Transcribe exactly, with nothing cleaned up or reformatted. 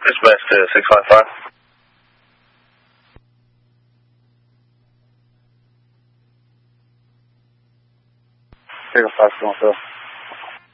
Dispatch to six five five. Take a five, going through.